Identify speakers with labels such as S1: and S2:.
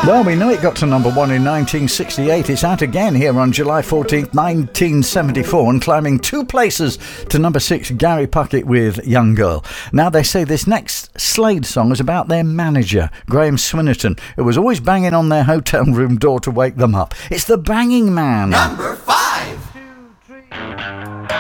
S1: Well, we know it got to number one in 1968. It's out again here on July 14th, 1974, and climbing 2 places to number 6, Gary Puckett with Young Girl. Now, they say this next Slade song is about their manager, Graham Swinnerton, who was always banging on their hotel room door to wake them up. It's the Banging Man.
S2: Number 5.